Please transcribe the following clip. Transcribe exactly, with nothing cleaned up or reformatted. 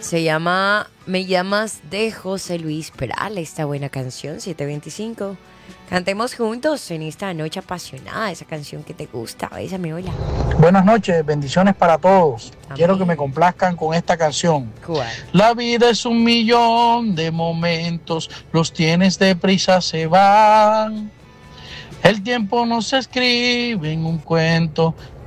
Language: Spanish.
Se llama Me llamas de José Luis Perales, esta buena canción, siete veinticinco. Cantemos juntos en esta noche apasionada, esa canción que te gusta. Bésame, hola. Buenas noches, bendiciones para todos. Amén. Quiero que me complazcan con esta canción. ¿Cuál? La vida es un millón de momentos, los tienes deprisa, se van. El tiempo no se escribe en un cuento,